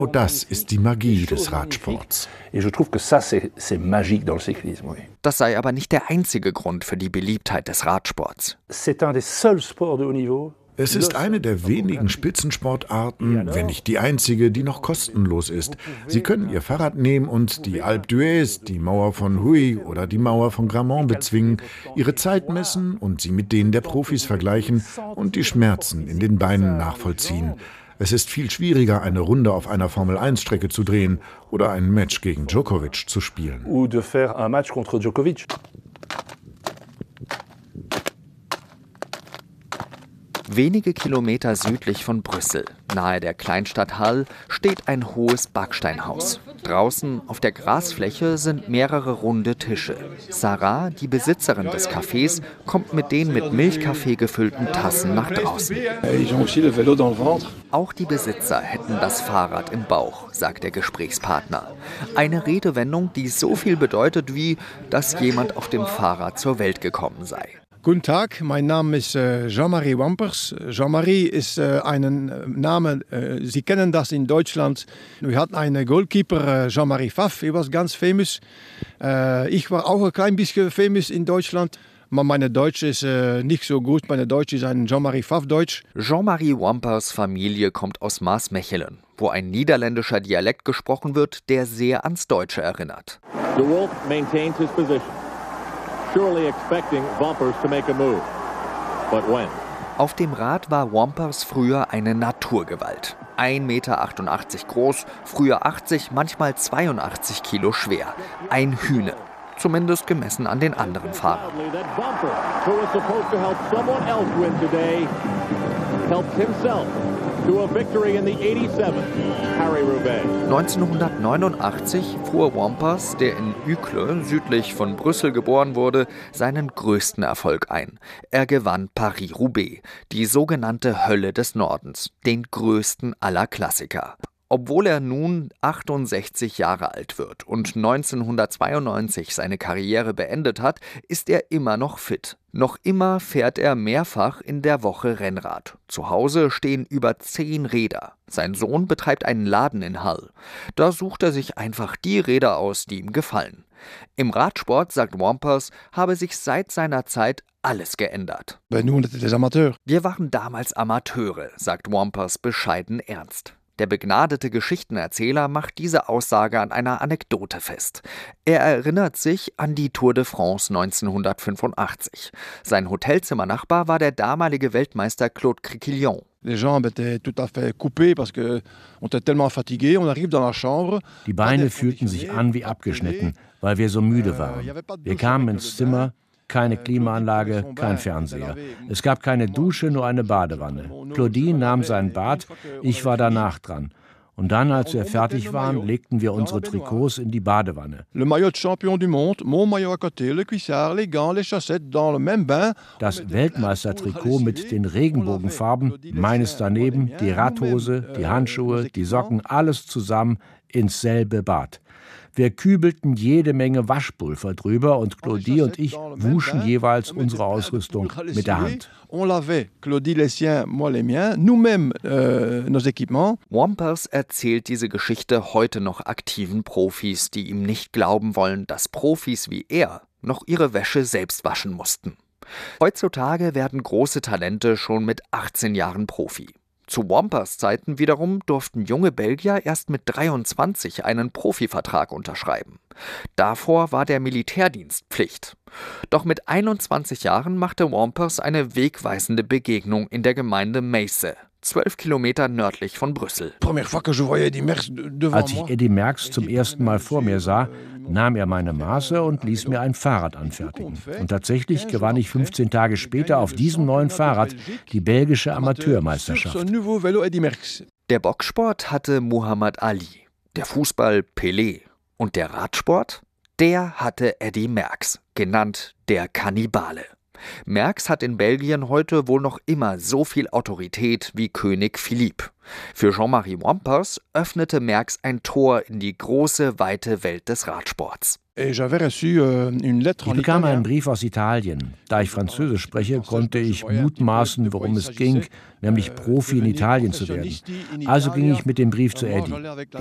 Und das ist die Magie des Radsports. Das sei aber nicht der einzige Grund für die Beliebtheit des Radsports. Es ist eine der wenigen Spitzensportarten, wenn nicht die einzige, die noch kostenlos ist. Sie können Ihr Fahrrad nehmen und die Alpe d'Huez, die Mauer von Huy oder die Mauer von Grammont bezwingen, Ihre Zeit messen und sie mit denen der Profis vergleichen und die Schmerzen in den Beinen nachvollziehen. Es ist viel schwieriger, eine Runde auf einer Formel-1-Strecke zu drehen oder ein Match gegen Djokovic zu spielen. Wenige Kilometer südlich von Brüssel, nahe der Kleinstadt Halle, steht ein hohes Backsteinhaus. Draußen auf der Grasfläche sind mehrere runde Tische. Sarah, die Besitzerin des Cafés, kommt mit den mit Milchkaffee gefüllten Tassen nach draußen. Auch die Besitzer hätten das Fahrrad im Bauch, sagt der Gesprächspartner. Eine Redewendung, die so viel bedeutet wie, dass jemand auf dem Fahrrad zur Welt gekommen sei. Guten Tag, mein Name ist Jean-Marie Wampers. Jean-Marie ist ein Name, Sie kennen das in Deutschland. Wir hatten einen Goalkeeper, Jean-Marie Pfaff, er war ganz famous. Ich war auch ein klein bisschen famous in Deutschland. Aber meine Deutsch ist nicht so gut. Meine Deutsch ist ein Jean-Marie Pfaff-Deutsch. Jean-Marie Wampers Familie kommt aus Maasmechelen, wo ein niederländischer Dialekt gesprochen wird, der sehr ans Deutsche erinnert. De Wolf maintains his position. Surely expecting Wampers to make a move. But when? Auf dem Rad war Wampers früher eine Naturgewalt. 1,88 Meter groß, früher 80, manchmal 82 Kilo schwer. Ein Hühne. Zumindest gemessen an den anderen Fahrern. 1989 fuhr Wampers, der in Uccle, südlich von Brüssel geboren wurde, seinen größten Erfolg ein. Er gewann Paris-Roubaix, die sogenannte Hölle des Nordens, den größten aller Klassiker. Obwohl er nun 68 Jahre alt wird und 1992 seine Karriere beendet hat, ist er immer noch fit. Noch immer fährt er mehrfach in der Woche Rennrad. Zu Hause stehen über 10 Räder. Sein Sohn betreibt einen Laden in Halle. Da sucht er sich einfach die Räder aus, die ihm gefallen. Im Radsport, sagt Wampers, habe sich seit seiner Zeit alles geändert. Wir waren damals Amateure, sagt Wampers bescheiden ernst. Der begnadete Geschichtenerzähler macht diese Aussage an einer Anekdote fest. Er erinnert sich an die Tour de France 1985. Sein Hotelzimmernachbar war der damalige Weltmeister Claude Criquillon. Die Beine fühlten sich an wie abgeschnitten, weil wir so müde waren. Wir kamen ins Zimmer. Keine Klimaanlage, kein Fernseher. Es gab keine Dusche, nur eine Badewanne. Claudine nahm sein Bad, ich war danach dran. Und dann, als wir fertig waren, legten wir unsere Trikots in die Badewanne. Das Weltmeistertrikot mit den Regenbogenfarben, meines daneben, die Radhose, die Handschuhe, die Socken, alles zusammen ins selbe Bad. Wir kübelten jede Menge Waschpulver drüber und Claudie und ich wuschen jeweils unsere Ausrüstung mit der Hand. Wampers erzählt diese Geschichte heute noch aktiven Profis, die ihm nicht glauben wollen, dass Profis wie er noch ihre Wäsche selbst waschen mussten. Heutzutage werden große Talente schon mit 18 Jahren Profi. Zu Wampers Zeiten wiederum durften junge Belgier erst mit 23 einen Profivertrag unterschreiben. Davor war der Militärdienst Pflicht. Doch mit 21 Jahren machte Wampers eine wegweisende Begegnung in der Gemeinde Meysse, 12 Kilometer nördlich von Brüssel. Als ich Eddy Merckx zum ersten Mal vor mir sah, nahm er meine Maße und ließ mir ein Fahrrad anfertigen. Und tatsächlich gewann ich 15 Tage später auf diesem neuen Fahrrad die belgische Amateurmeisterschaft. Der Boxsport hatte Muhammad Ali, der Fußball Pelé und der Radsport, der hatte Eddy Merckx, genannt der Kannibale. Merckx hat in Belgien heute wohl noch immer so viel Autorität wie König Philippe. Für Jean-Marie Wampers öffnete Merckx ein Tor in die große, weite Welt des Radsports. Ich bekam einen Brief aus Italien. Da ich Französisch spreche, konnte ich mutmaßen, worum es ging, nämlich Profi in Italien zu werden. Also ging ich mit dem Brief zu Eddie.